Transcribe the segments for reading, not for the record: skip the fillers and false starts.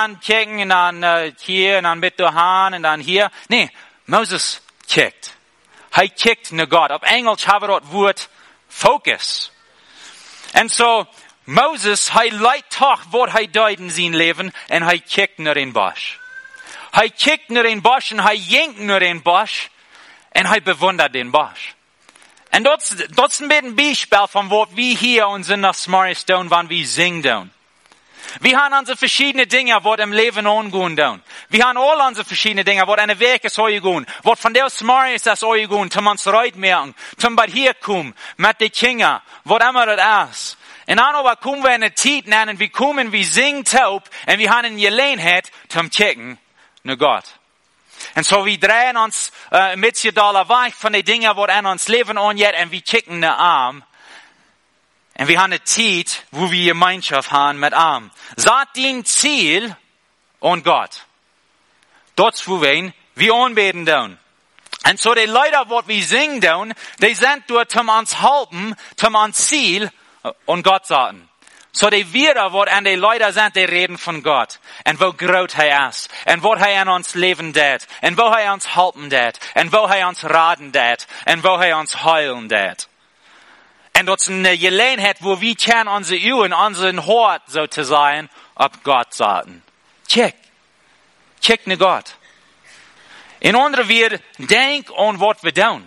kicken und dann hier und dann mit der Hand und dann hier. Nee, Moses kickt. Er kickt nach Gott. Auf Englisch haben wir das Wort Focus. Und so, Moses, er leidt doch, was er deut in sein Leben und er kickt nach den Busch. Er kickt nach den Busch und er jinkt nach den Busch und er bewundert den Busch. Und das ist ein Beispiel von was wir hier uns in der Smarties tun, wann wir singen. Wir haben unsere verschiedene Dinge, was im Leben angehen tun. Wir haben alle unsere verschiedene Dinge, was eine Weg ist euch gehen. Was von der Smarties ist euch gehen, zum uns Reut merken, zum bei hier kommen, mit den Kindern, was immer das ist. Und dann aber kommen wir in eine Zeit nennen, wir kommen, wir singen taub, und wir haben eine Gelegenheit zum Kicken nach Gott. Und so wir drehen uns mit dir da weg von den Dingen, die an uns Leben angeht, und wir kicken nach Arm. Und wir haben eine Zeit, wo wir Gemeinschaft haben mit Arm. Sagt dein Ziel und Gott. Dort, wo wir anbeten tun. Und so die Leute, die wir singen tun, die sind dort, um uns helfen, um uns Ziel und Gott sagen. So die Wider, wo an die Leute sind, die reden von Gott. Und wo groß er ist. Und wo er an uns leben tät. Und wo er uns helfen tät. Und wo er uns raten tät. Und wo er uns heilen tät. Und das ist eine Gelegenheit, wo wir können unsere Augen, unseren Hort sozusagen, auf Gott sagen. Check nach Gott. In anderen wir denk an, was wir tun.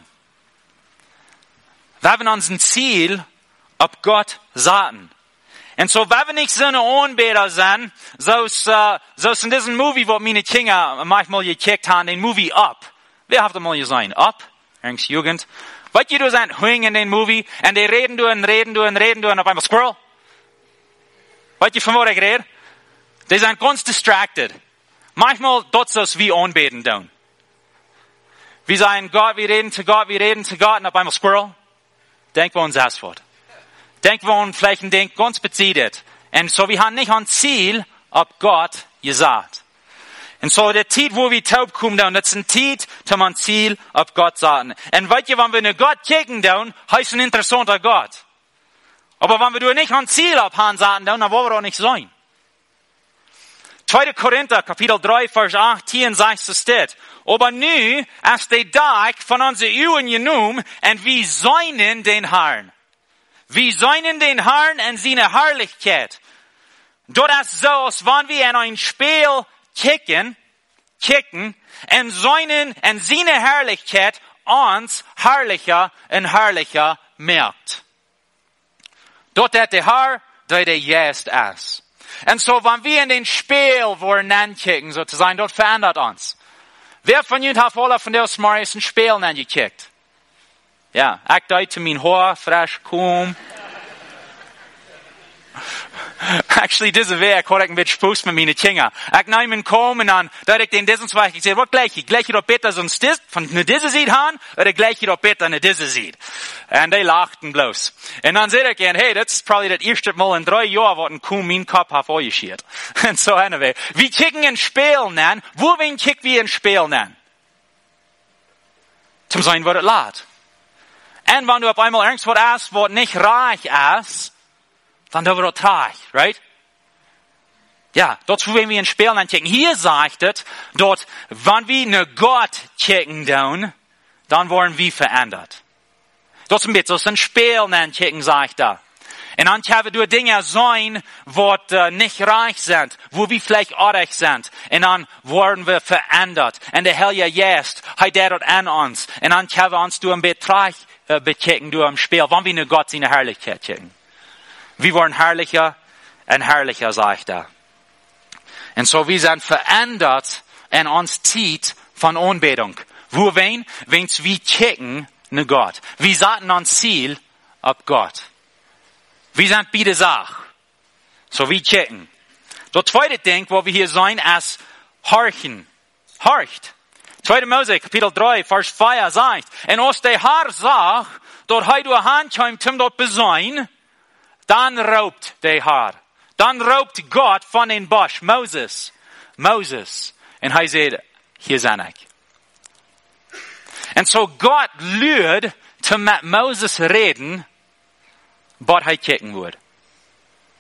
Wir haben unser Ziel auf Gott sagen. Und so, wenn wir nicht so eine Anbeter sind, so ist in diesem Movie, wo meine Kinder manchmal gekickt haben, den Movie Up. Wer hat das mal gesehen? Up? Irgends Jugend. Weißt du, sind Hüng in den Movie, und die reden und auf einmal Squirrel. Weißt du, von wo ich rede? Die sind ganz distracted. Manchmal, das ist wie Anbeten tun. Wir sagen Gott, wir reden zu Gott, und auf einmal Squirrel. Denk, wo uns das wird. Denk, wo uns vielleicht ein Ding ganz bezieht. Und so, wir haben nicht ein Ziel, ob Gott gesagt. Und so, der Zeit, wo wir taub kommen, das ist ein Zeit, um ein Ziel, ob Gott sagen. Und weißt du, wenn wir eine Gott kicken, heißt ein interessanter Gott. Aber wenn wir nicht ein Ziel abhaben, sagen, dann wollen wir auch nicht sein. 2. Korinther, Kapitel 3, Vers 18, sagt es steht. Aber nu, als der Tag von unseren Augen genommen, und wir seinen den Herrn. Wir seinen den Herrn und seine Herrlichkeit. Dort ist so, als wenn wir in ein Spiel kicken, und seine Herrlichkeit uns herrlicher und herrlicher merkt. Dort hat der Herr, der jetzt ist. Und so, wenn wir in den Spiel wollen ankicken, sozusagen, dort verändert uns. Wer von Ihnen hat alle von der Smarties ein Spiel angekickt? Ja, ich deute mein Haar, frisch, kaum. Actually, diese Weg hatte ich ein bisschen Spaß mit meinen Kindern. Ich nehme ihn kaum und dann, da ich den diesen zwei, ich sage, was gleich doch besser sonst das, von einer diese Seed haben, oder gleich doch besser eine diese Seed. Und die lachten bloß. Und dann sehe ich ihnen, hey, das ist probably das erste Mal in 3 Jahren, wo ein Kuh meinen Kopf hat vorgeschiert. Und so, anyway. Wir kicken ein Spiel nennen. Wo wen kicken wir ein Spiel nennen? Zum sein, was es lädt. Und wenn du auf einmal irgendwas hast, was nicht reich ist, dann wird es reich, right? Ja, dort wo wir ein Spiel ankicken. Hier sagt es, dort, wenn wir eine Gott kicken tun, dann werden wir verändert. Das ist ein bisschen so ein Spiel ankicken, sagt er. Und dann können wir Dinge sein, die nicht reich sind, wo wir vielleicht artig sind. Und dann werden wir verändert. Und der Heilige Geist, dort an uns. Und dann können wir uns ein Betrag bekicken, im Spiel, wenn wir eine Gott seine Herrlichkeit kicken. Wir werden herrlicher und herrlicher, sagt er. Und so, wir sind verändert in uns Zeit von Anbetung. Wo wen? Wenn's wir kicken ne Gott. Wir setzen uns Ziel ab Gott. Wir sind beide Sache. So, wir kicken. Das zweite Ding, wo wir hier sein, ist horchen. Horcht. 2. Mose, Kapitel 3, Vers 4 sagt, und als der Herr sagt, dort du eine Hand kommt, dort besein, dann raubt der Herr. Dann raubt Gott von den Busch, Moses. Und er sagt, hier bin ich. Und so Gott lürt, zum mit Moses reden, was er kicken wird.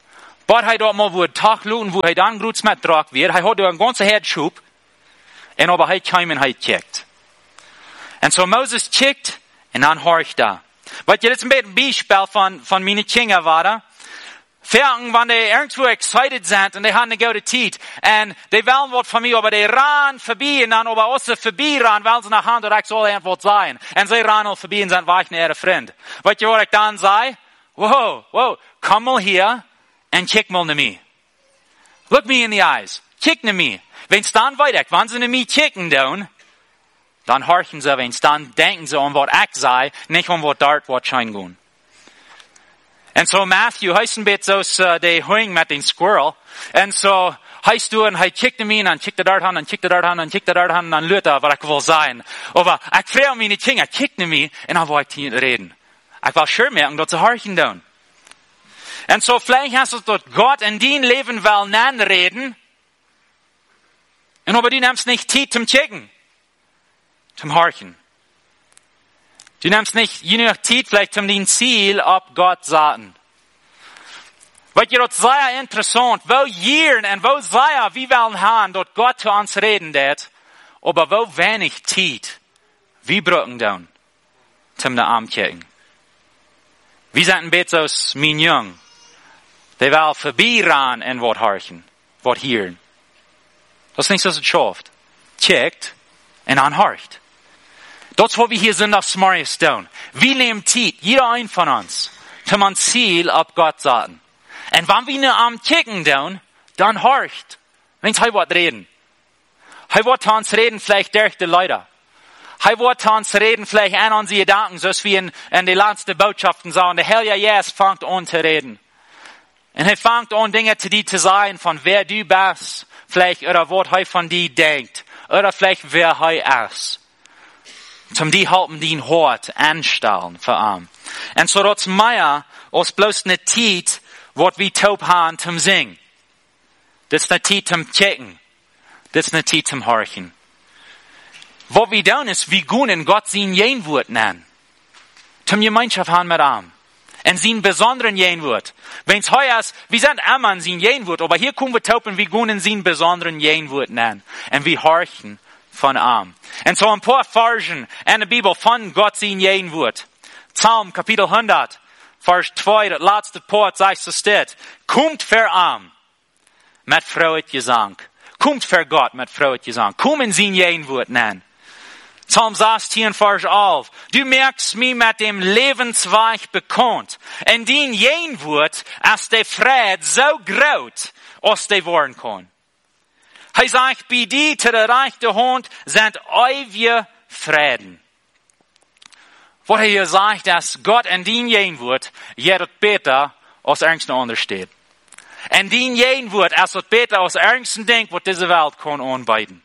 Bad hij dort mal wo Tag luten, wo hij dann gruts met drak wird. Hij hat een ganze Herzschub. En aber hij kam en hij checkt. En so Moses checkt en dan horcht da. Wat je, dit is een beetje een bijspel van mijn kinderen waren. Verken, wanneer die irgendwo excited sind und die haben eine gute Zeit. Und die wollen was von mir, aber die ran vorbei und dann aber außer vorbei ran, weil sie nach Hand direkt soll irgendwas sein. Und sie ran und vorbei und sind weich nicht ihre Freund. Weißt du, was ich dann sage? Wow, komm mal hier und kick mal nach mir. Look me in the eyes. Kick nach mir. Wenn's dann weiter, wenn sie nach mir kicken dann horchen sie, wenn's dann denken sie was ich sei, nicht was dort was schein gehen. Und so Matthew heißt ein bisschen so, der Hung mit den Squirrel. Und so heißt du, und er kickt mich, und kickt er dort an, und kickt er dort an, und kickt er dort an, und dann lügt er, was ich will sein. Aber ich freue mich nicht, er kickt mich, und dann will ich reden. Ich will schön merken, dass sie horchen tun. Und so vielleicht hast du dort Gott in dein Leben will nennen reden. Und aber du nimmst nicht Zeit zum Checken. Zum Horchen. Du nimmst nicht genug Zeit vielleicht um dein Ziel ab Gott sagen. Weil ihr dort sehr interessant, wo Jahren und wo sehr, wie wollen haben, dort Gott zu uns reden wird, aber wo wenig Zeit, wie brücken dann, zum den Arm checken. Wir sind ein bisschen aus mein Jung, die will vorbeiran und was horchen, was hören. Das ist nicht so, dass es schafft. Checkt und dann horcht. Das ist, wo wir hier sind auf Smarties tun. Wir nehmen Zeit, jeder ein von uns, zum ein Ziel ab Gott sagen. Und wenn wir nur am Kicken tun, dann horcht. Wenn's er wird reden. Er wird uns reden vielleicht durch die Leute. Er wird uns reden vielleicht an unsere Gedanken, so wie in die letzten Botschaften sagen. Der Heilige Geist fängt an zu reden. Und er fängt an, Dinge zu dir zu sagen, von wer du bist, vielleicht, oder was er von dir denkt, oder vielleicht wer er ist. Zum die halten den Hort anstellen für ihn. Und so das mehr als bloß eine Zeit, was wir taub haben zum Singen. Das ist eine Zeit zum Checken. Das ist eine Zeit zum Horchen. Was wir tun ist, wir gehen in Gott sein Jenwort nennen. Zum Gemeinschaft haben mit ihm. Und sein besonderen Jenwort. Wenn's heuer ist, wir sind immer in sein Jenwort, aber hier kommen wir taub und wir gehen in sein besonderen Jenwort nennen. Und wir horchen von ihm. Und so ein paar Versen in der Bibel von Gott sein Jenwort. Psalm Kapitel 100, Vers 2, das letzte Part sagt so steht. Kommt für ihm mit freudig Gesang. Kommt für Gott mit freudig Gesang. Komm in sein Jenwort nennen. Psalm 16, Vers 11. Du merkst mich mit dem Lebensweich bekannt. In dein Jenwort ist der Fried so groß, als der worden kann. Er sagt, bei dir zu der rechten Hand sind ewige Frieden. Was er hier sagt, dass Gott in dein Jenwort jedet besser als irgendein anderes steht. In dein Jenwort ist es besser als irgendein Ding, was diese Welt kann anbieten.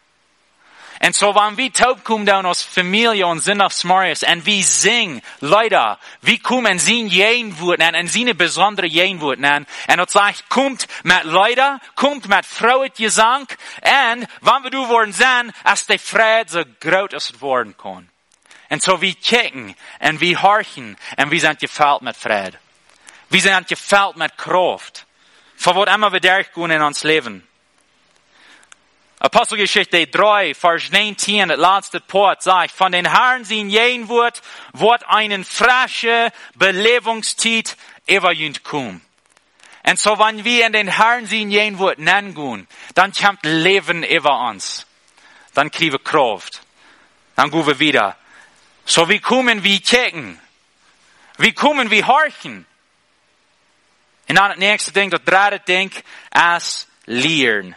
Und so, wenn wir taub kommen dann als Familie und sind auf Smarties und wir singen, Leute, wir kommen in sein Jenwort an, in seine besondere Jenwort an. Und das sagt, kommt mit Leute, kommt mit freudig Gesang. Und wenn wir du worden sind, als der Friede so groß als es worden kann. Und so, wir kicken und wir horchen und wir sind gefällt mit Friede. Wir sind gefällt mit Kraft. Für was immer wir durchgehen in uns Leben. Apostelgeschichte 3, Vers 19, das letzte Part sagt, von den Herren sein Jenwort wird einen frische Belebungszeit überjünd kommen. Und so, wenn wir in den Herren sein Jenwort nennen gehen, dann kommt Leben über uns. Dann kriegen wir Kraft. Dann gehen wir wieder. So, wir kommen wie checken. Wir kommen wie horchen. Und dann das nächste Ding, das dritte Ding, ist lernen.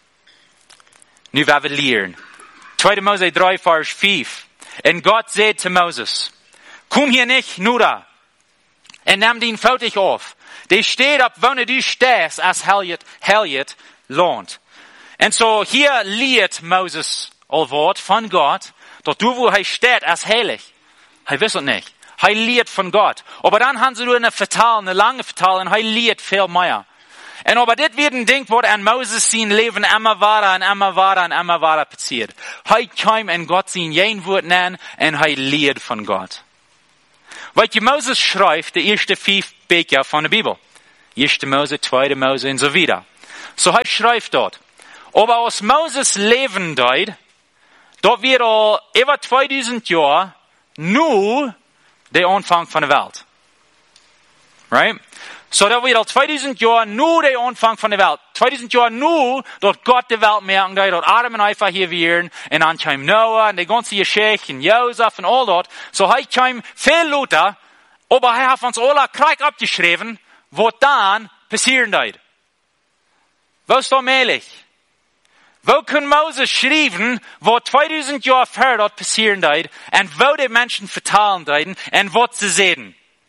Nu werden wir lernen. 2. Mose 3, Vers 5. Und Gott sagt zu Moses, komm hier nicht nur da. Und nimm den Foto auf. Der steht ab, wo du stehst, als Helliet lohnt. Und so hier lehrt Moses ein Wort von Gott, doch du, wo er steht, als heilig. Er wisst es nicht. Er lehrt von Gott. Aber dann haben sie eine lange Vertal, und er lehrt viel mehr. Und aber das wird ein Ding, was an Moses sein Leben immer weiter passiert. Er kam in Gott sein Jenwort nennen und er lehrt von Gott. Weil Moses schreibt die ersten 5 Bücher von der Bibel. 1. Mose, 2. Mose und so weiter. So er schreibt dort. Aber aus Moses Leben dort wird all über 2000 Jahre nur der Anfang von der Welt. Right? So da wird all 2000 Jahre nur der Anfang von der Welt. 2000 Jahre nur, dort Gott die Welt merken, dort Adam und Eva hier wären, und dann kam Noah, und die ganze Geschichte, und Josef, und all dort. So er kam viel Luther, aber er hat uns alle Krieg abgeschrieben, was dann passieren wird. Wo ist da möglich? Wo kann Moses schreiben, was 2000 Jahre vorher dort passieren wird, und wo die Menschen vertalen werden, und was sie sehen?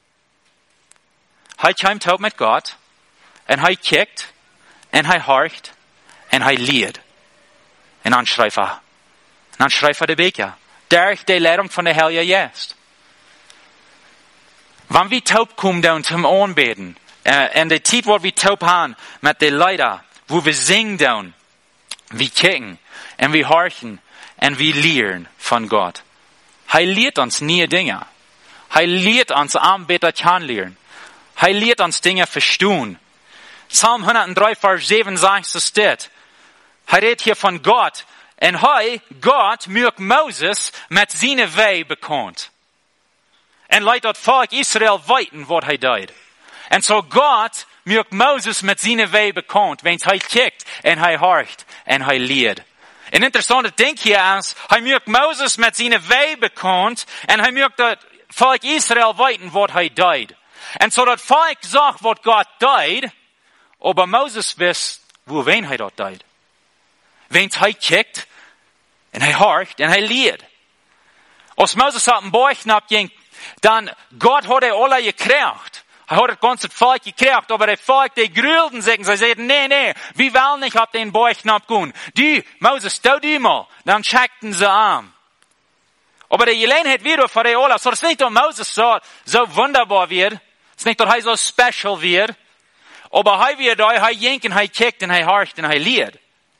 Er kommt auch mit Gott, und er kickt, und er horcht, und er lied. Und dann schreibt er die Beker. Durch die Leitung von der Heilige jetzt. Wenn wir taub kommen dann zum Anbeten, und die Zeit, wo wir taub haben, mit den Leuten, wo wir singen dann, wir kicken, und wir horchen, und wir lehren von Gott. Er lehrt uns neue Dinge. Er lehrt uns Anbeter kennenlernen. Er lehrt uns Dinge verstehen. Psalm 103, Vers 7 sagt es steht. Er redet hier von Gott. Und Gott mögt Moses mit seinen Wegen bekannt. Und leitet das Volk Israel weiten, was er tut. Und so Gott mögt Moses mit seinen Wegen bekannt, wenn er kickt, und er horcht, und er lehrt. Ein interessanter Ding hier ist, er mögt Moses mit seinen Wegen bekannt, und er mögt das Volk Israel weiten, was er tut. Und so das Volk sagt, was Gott tut, aber Moses wisst, wen er dort tut. Wenn er kickt, und er horcht, und er lehrt. Als Moses hat einen Bauchnab ging, dann Gott hat er alle gekriegt. Er hat das ganze Volk gekriegt, aber das Volk, die grülden sich, und sie sagten, nee, wir wollen nicht auf den Bauchnab gehen. Moses, du mal. Dann checkten sie an. Aber die Gelegenheit wieder für die alle, so dass nicht nur Moses so wunderbar wird, es ist nicht, dass er so special wird, aber er wird da, er jenkt, er kickt, und er horcht, und er lehrt.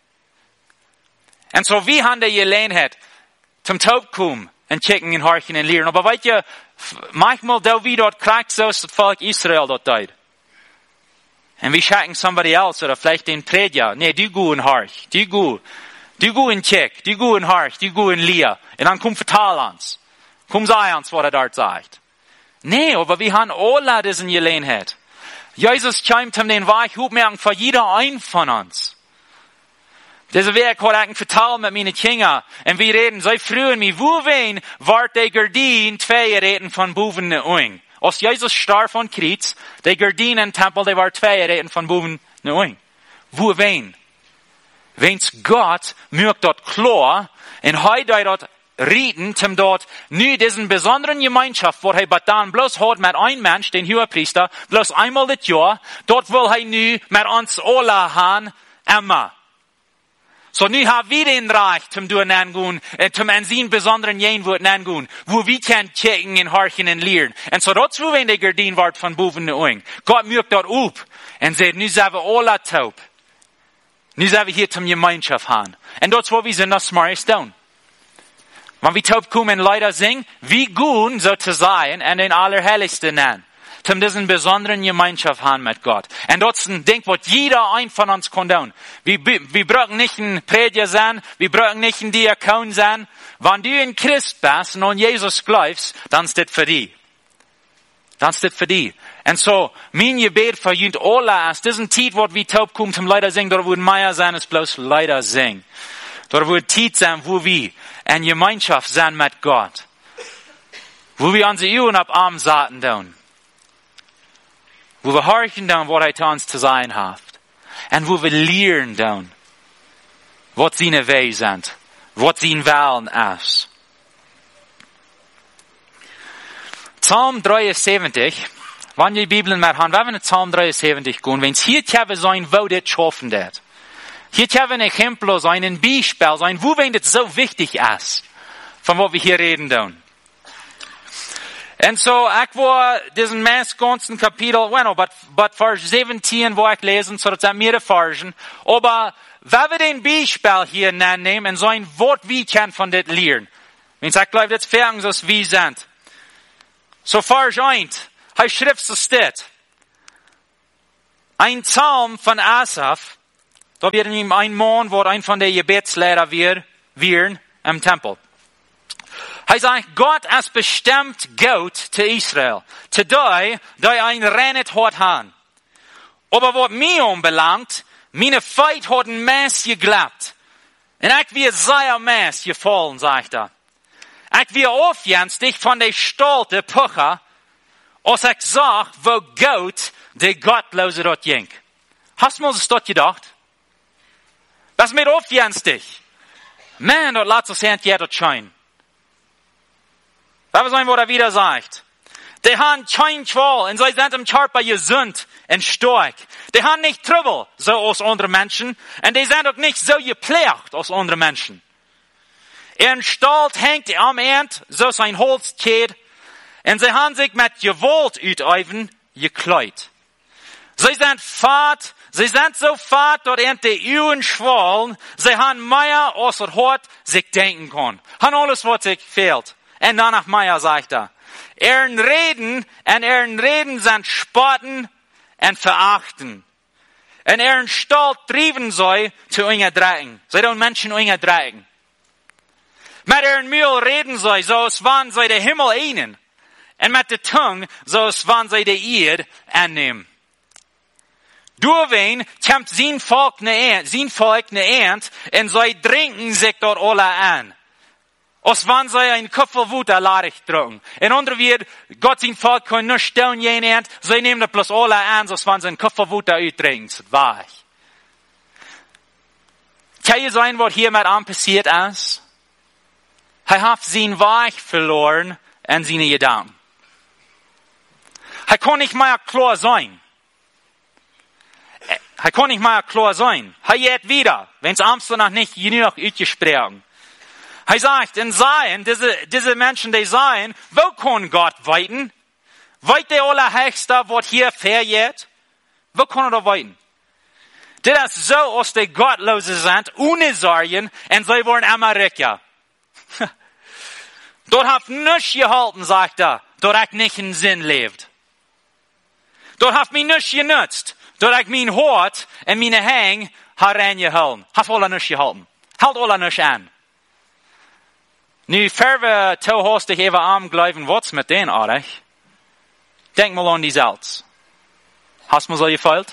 Und so, wir haben die Gelegenheit zum Taub kommen, und kicken, und horchen, und lehren. Aber weißt du, manchmal, da wie dort kriegt so das Volk Israel dort tut. Und wir schicken somebody else, oder vielleicht den Prediger. Nee, du go und horch, du go und kick, du go und horch, du go und lehr. Und dann komm vertal uns. Komm sei uns, was er dort sagt. Nee, aber wir haben alle diesen Gelegenheit. Jesus kommt um den Weg aufmerken für jeder ein von uns. Diese Weg hat ich vertalt mit meinen Kindern. Und wir reden, so früh in mir, wo wen, wart die Gardien, zwei reden von Boven ne Oing. Als Jesus starb von Kreuz, die Gardien im Tempel, die war zwei reden von Boven ne Oing. Wo wen? Wenn's Gott mögt dort klar, und heute dort reden, zum dort nu diesen besonderen Gemeinschaft, wo er dann bloß hat mit einem Mensch, den Hohepriester, bloß einmal das Jahr, dort will er nu mit uns alle haben, immer. So nu haben wir den Reich, zum du nennen, zum an sie besonderen Jenwort nennen, wo wir können checken und horchen und lehren. Und so dort, wo wir in der Gardien wart von Boven und Oing. Gott mögt dort up, und sagt, nu sind wir alle taub. Nu sind wir hier zum Gemeinschaft haben. Und dort, wo wir sind, das ist down. Wenn wir taub kommen und Leute singen, wie gut so zu sein und den Allerheiligsten nennen. Zum diesen besonderen Gemeinschaft haben mit Gott. Und dort ist ein Ding, was jeder ein von uns kann tun. Wir brauchen nicht ein Prediger sein, wir brauchen nicht ein Diakon sein. Wenn du in Christ bist und an Jesus glaubst, dann ist das für dich. Dann ist das für dich. Und so, mein Gebet für jünt alle ist, diesen Zeit, wo wir taub kommen zum Leider singen, dort wird mehr sein, als bloß Leider singen. Dort wird Zeit sein, wo wir in Gemeinschaft sein mit Gott. Wo wir unsere Augen ab Arm saten tun. Wo wir horchen tun, was er uns zu sein hat. Und wo wir lernen tun, was seine Wege sind. Was sein Willen ist. Psalm 73, wenn die Bibel mehr haben, wenn wir in Psalm 73 gehen, wenn es hier sein, wo das schaffen wird. Hier haben wir ein Exempel sein, ein Beispiel sein, wo wenn das so wichtig ist, von was wir hier reden tun. Und so, ich war diesen ganzen Kapitel, but Vers 17, wo ich lesen, so das sind mehrere Versen, aber wenn wir den Beispiel hier nehmen, und so ein Wort, wie kann von das lernen? Wenn ich glaube, das fängt so wie sind. So Vers 1, die Schrift so steht. ein Psalm von Asaf. Da wird ihm ein Mann, wo ein von der Gebetslehrer werden im Tempel. Er sagt, Gott ist bestimmt Gott zu Israel. Zu die ein reines Hort haben. Aber was mich anbelangt, meine Feit hat ein Mess geglaubt. Und ich will sehr Mess gefallen, sagt er. Ich will aufjenstig von der stolte Pucher, als ich sag, wo Gott der Gottlose dort ging. Hast du mal das dort gedacht? Was mit aufjenstig? Man, dort lässt sich nicht jeder scheinen. Das ist ein, was er wieder sagt. Die haben kein Qual und sie sind im Körper gesund und stark. Die haben nicht Trouble, so als andere Menschen. Und die sind auch nicht so gepflegt als andere Menschen. Ihren Stalt hängt am Ende, so sein Holz geht. Und sie haben sich mit Gewalt ausüben gekleidet. Sie sind fad, sie sind so fad, dort in die Uhren schwallen. Sie haben mehr, als er hat sich denken kann. Haben alles, was sich fehlt. Und danach mehr, sagt er. Ihren Reden sind Spotten und Verachten. Und ihren Stalt trieben sie zu unterdrücken. Sie tun Menschen unterdrücken. Mit ihren Mühl reden sie, so als wann sie den Himmel einen. Und mit der Tongue, so als wann sie die Erde annehmen. Durch wen kommt sein Volk ne Ernst, und sie trinken sich dort alle an. Als wann sie ein Köpfel Wut erladig drücken. In andere wird, Gott sein Volk kann nicht stellen jeden Ernst, sie nehmen das bloß alle an, als wann sie ein Köpfel Wut ausdrücken. Das war ich. Kann ihr sein, was hier mit ihm passiert ist? Er hat sein Weg verloren und seine Gedanken. Er kann nicht mehr klar sein. Er kann nicht mehr klar sein. Er geht wieder, wenn es Amsterdam nicht genug ausgesprochen. Er sagt, in Sein, diese Menschen, die sagen, wo kann Gott weiten? Weit der Allerhöchste, was hier vergeht? Wo kann er da weiten? Das ist so, als die Gottlose sind, ohne Sorgen, und sie wollen Amerika. Dort habt nichts gehalten, sagt er, dort ich nicht in Sinn lebt. Dort habt mich nichts genutzt, dort ich mein Hort und meine Hänge hereingehalten. Habt alle nichts gehalten. Halt alle nichts an. Nu, verwe toe hast dich even aangegeven, wat's mit denen aardig? Denk mal an die Salz. Hast du mal so gefeilt?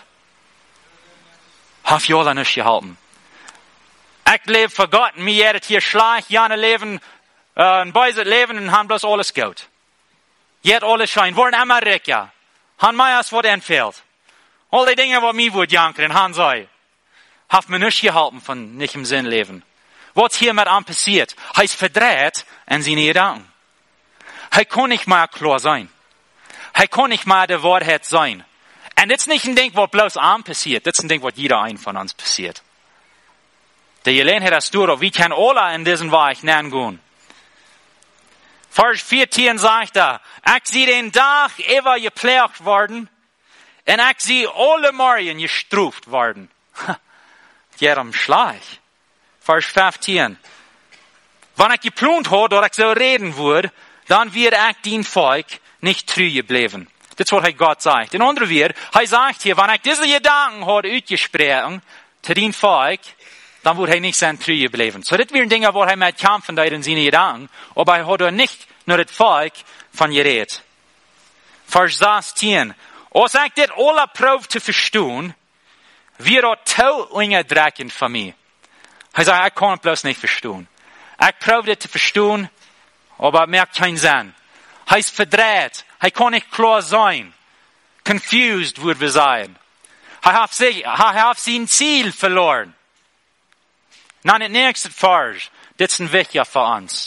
Hast du alle nichts gehalten. Ich lebe für Gott, mir jedet hier schlecht, jane leben, ein beiset leben und haben bloß alles gut. Jet alles schein, wollen Amerika. Han mij als wat entfehlt. All die Dinge, wat mir wird jankern, han sei. Haft mir nichts gehalten von nicht im Sinn leben. Was hier mit ihm passiert, er ist verdreht in seine Gedanken. Er kann nicht mehr klar sein. Er kann nicht mehr der Wahrheit sein. Und das ist nicht ein Ding, was bloß ihm passiert. Das ist ein Ding, was jeder ein von uns passiert. Der Gelegenheit hast du, wie kann alle in diesen Weg gehen? Vers 14 sagt er, ich sehe den Tag ever gepflegt worden, und ich sehe alle Morgen gestruft worden. Jedem Schlag. Vers 15. Wenn ich geplant habe, dass ich so reden würde, dann wird ich den Volk nicht treu bleiben. Das ist, was Gott sagt. In anderen Worten, er sagt hier, wenn ich diese Gedanken habe ausgesprochen, zu den Volk, dann wird nicht sein treu bleiben. So, das wären Dinge, wo mit kämpfen in seine Gedanken, aber er hat nicht nur das Volk von geredet. Vers 16. Als ich das alle probe zu verstehen, wird er zu unterdrückend von mir. Er sagt, ich kann es bloß nicht verstehen. Ich probe das zu verstehen, aber es merkt keinen Sinn. Er ist verdreht. Er kann nicht klar sein. Confused, würde wir sagen. Er hat sein Ziel verloren. Dann das nächste Vers. Das ist ein wichtiger für uns.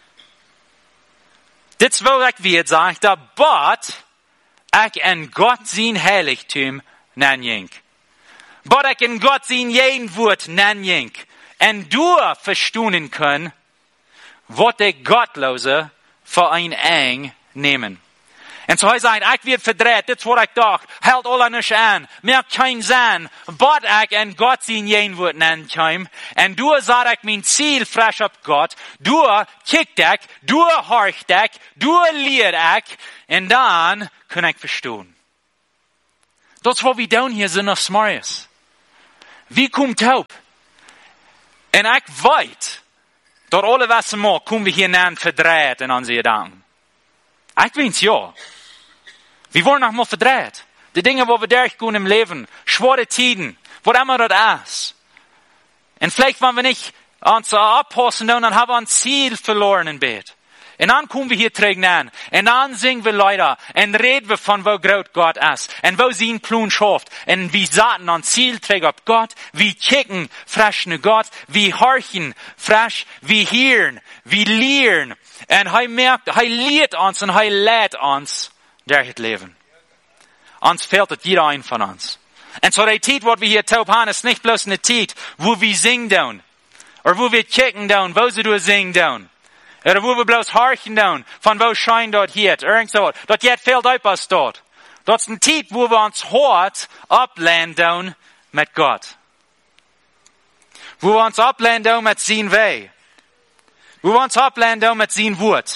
Das will ich wieder sagen, da bat ich in Gott sein Heiligtum nenn. Bat ich in Gott sein jeden Wort nenn. Und du verstehen können, was die Gottlose für ein Eng nehmen. Und so heißt es, ich werde verdreht, das ist was ich dachte, hält alle nicht an, merkt kein Sinn, bat ich in Gott sein jeden Wort nennen kann, und du sag ich mein Ziel frisch ab Gott, du kickt ich, du horcht ich, du liert ich, und dann kann ich verstehen. Dort wo wir down hier sind auf Smarius. Wie kommt taub? En ik weet, dat alle wat ze maken, komen we hiernaar verdreid in onze gedanken. Ik weet ja. We worden nog maar verdreid. De dingen waar we durchgaan im Leben, schwere tijden, wat immer dat is. En vielleicht, wenn wir nicht uns abpassen, dann haben wir ein Ziel verloren in Bett. Und dann kommen wir hier trägen an. Und dann singen wir Lieder. Und reden wir von, wo groß Gott ist. Und wo sie ihn Plun schafft. Und wir saten an Ziel trägen auf Gott. Wir kicken frisch nach Gott. Wir horchen frisch. Wir hören. Wir lehren. Und er merkt, er lehrt uns und er lädt uns durch das Leben. Uns fehlt es jeder ein von uns. Und so die Zeit, was wir hier taub haben, ist nicht bloß eine Zeit, wo wir singen down. Oder wo wir kicken down, wo sie du singen down. Oder wo wir bloß horchen down, von wo scheint dort hier, irgend so. Dort jetzt fehlt etwas dort. Dort ist eine Zeit, wo wir uns hart ablehnen down mit Gott. Wo wir uns ablehnen down mit sein Weh. Wo wir uns ablehnen down mit sein Wort.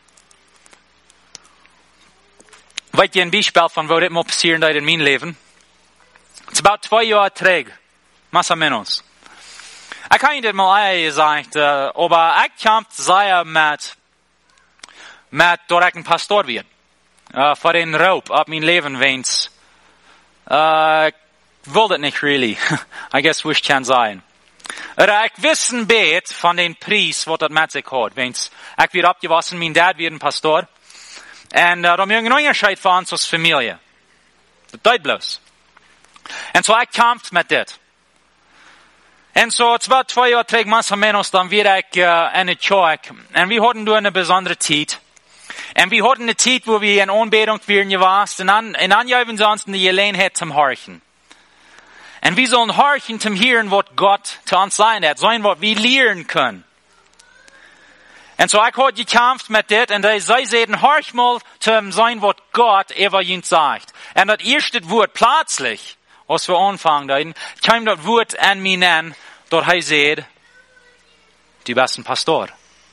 Weet je een Beispiel von wo dit mal passieren hat in meinem Leben? Es ist about 2 Jahre träg. Más o menos. Ich habe Ihnen das mal gesagt, aber ich kämpfe sehr mit, dass ich ein Pastor werde. Für den Raub ab mein Leben, wenn's, ich will das nicht really. I guess, wish kann sein. Ich wissen ein bisschen von den Preis, was das mit sich hat. Wenn's, ich werde abgewaschen, mein Dad wird ein Pastor. Und, da haben wir einen Unterschied für uns als Familie. Das ist bloß. Und so, ich kämpfe mit das. Und so, 2 Jahre trägt man so menos, dann wieder ich in der Kirche. Und wir hatten da eine besondere Zeit. Und wir hatten eine Zeit, wo wir in Anbetung werden gewesen. Und dann geben sie uns eine Gelegenheit zum Horchen. Und wir sollen horchen zum Hören, was Gott zu uns sein hat. Sein, was wir lernen können. Und so, ich habe gekämpft mit das. Und sie sagen, horch mal zum sein, was Gott über uns sagt. Und das erste Wort plötzlich, als wir anfangen, kam das Wort an mich an, dort er sagt, du bist ein Pastor.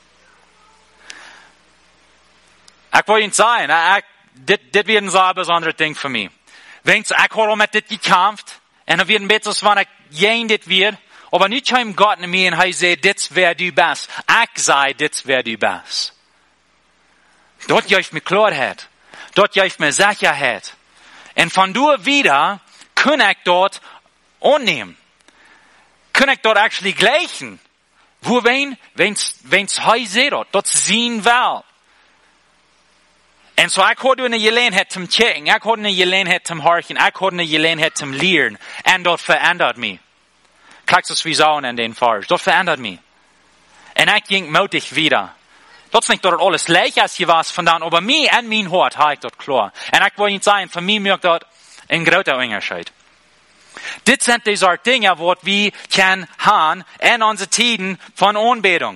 Ich wollte Ihnen sagen, das wird ein sehr besonderes Ding für mich. Wenn ich habe mit das gekämpft, und dann wird ein bisschen, wenn ich gehen das wird, aber nicht kam Gott in mir und er sagt, das wer du bist. Ich sage, das wer du bist. Dort gibt mir Klarheit. Dort gibt mir Sicherheit. Und von da wieder, kann ich dort annehmen. Kann ich dort actually gleichen. Wo wenn's heise dort sehen will. Und so, ich hatte eine Gelegenheit zum Checken, ich hatte eine Gelegenheit zum Horchen, ich hatte eine Gelegenheit zum Lehren. Und dort verändert mich. Kriegst du es wie Sauen in den Farsch. Dort verändert mich. Und ich ging mutig wieder. Dort ist nicht dort alles gleich als je was von dann, aber mir und mein Hort habe ich dort klar. Und ich wollte Ihnen sagen, für mich merkt dort ein großer Unterschied. Das sind diese Dinge, die wir können haben in unseren Tiden von Anbetung.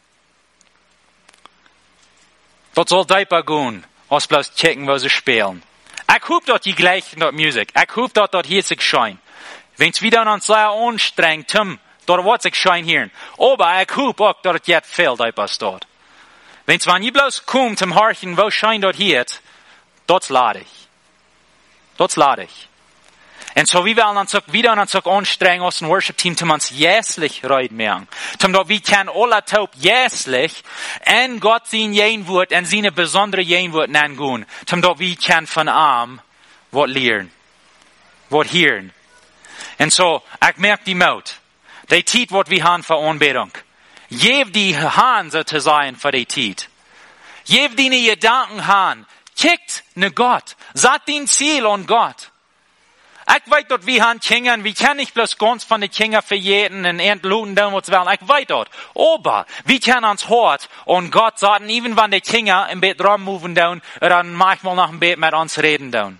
Dort soll deeper gehen, als bloß checken, wo sie spielen. Ich hoffe dort die gleichen dort Musik. Ich hoffe dort hier sich schein. Wenn es wieder uns sehr anstrengt, dort wird sich schein hören. Aber ich hoffe auch, dort jetzt viel deeper dort. Wenn es nie bloß kommt zum Horchen, wo schein dort hier, dort lade ich. Dort lade ich. Und so, wie wir uns wieder anstrengen, aus dem Worship-Team, um uns jässlich reden machen. Wir können alle taub jässlich in Gott sein Jenwort, in seine besondere Jenwort nennen. Wir können von ihm was lernen. Was hören. Und so, ich merke die Maut. Die Zeit, was wir haben für Anbetung. Gib die Hand sozusagen für die Zeit. Gib deine Gedanken Hand. Kickt ne Gott. Sag dein Ziel an Gott. Ich weiß dort, wie han Kinder, wir können nicht bloß ganz von den Kindern verjäten und entluden, was wollen. Ich weiß dort. Aber, wir können uns hart und Gott sagen, even wenn die Kinder im Bett rummoven down, dann manchmal nach dem Bett mit uns reden down.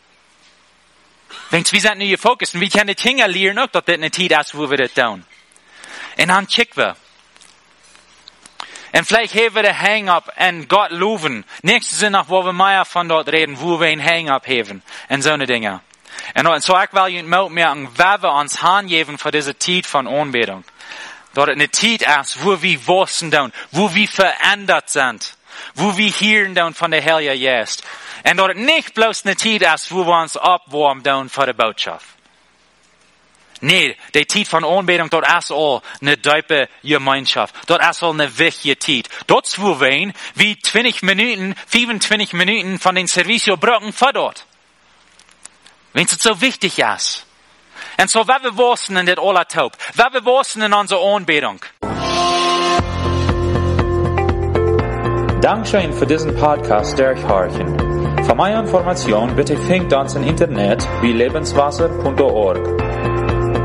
Wenn wir sind nicht gefokust und wir können die Kinder lernen auch, dass das eine Zeit ist, wo wir das tun. Und dann kicken wir. Und vielleicht haben wir den Hang-up und Gott loben. Nächstes Sinn nach, wo wir mehr von dort reden, wo wir einen Hang-up haben. Und so eine Dinge. Und so ich will Ihnen merken, wer wir uns hingeben für diese Zeit von Anbetung. Dort eine Zeit ist, wo wir wachsen, wo wir verändert sind. wo wir hören dann von der Heilige Geist. Und dort nicht bloß eine Zeit ist, wo wir uns abwärmen dann für die Botschaft. Nee, die Zeit von Anbetung, dort ist auch eine tiefe Gemeinschaft. Dort ist auch eine wichtige Zeit. Dort wo wir wie 25 Minuten von den Servicio brauchen für dort. Wenn es so wichtig ist. Und so, was wir wissen in das aller Taub, was wir wissen in unserer Anbetung. Dankeschön für diesen Podcast durchhorchen. Für mehr Informationen bitte findet uns im Internet wie lebenswasser.org.